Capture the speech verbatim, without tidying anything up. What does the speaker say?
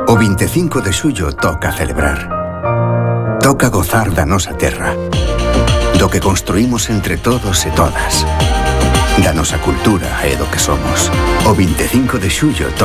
O vinte e cinco de xullo toca celebrar. Toca gozar da nosa terra, do que construímos entre todos e todas, da nosa cultura e do que somos. O vinte e cinco de xullo toca